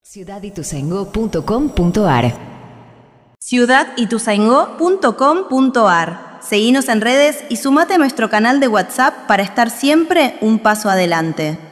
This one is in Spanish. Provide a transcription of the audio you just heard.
ciudadituzaingó.com.ar ciudadituzaingó.com.ar. Seguinos en redes y sumate a nuestro canal de WhatsApp para estar siempre un paso adelante.